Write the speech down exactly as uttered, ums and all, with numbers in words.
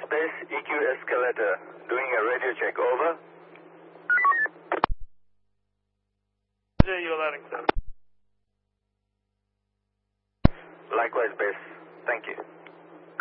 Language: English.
base, E Q escalator. Doing a radio check, over. You're loud and clear. Likewise, base. Thank you.